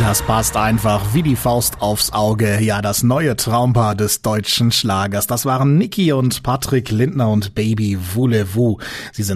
Das passt einfach wie die Faust aufs Auge. Ja, das neue Traumpaar des deutschen Schlagers. Das waren Niki und Patrick Lindner und Baby Voulez-Vous. Sie sind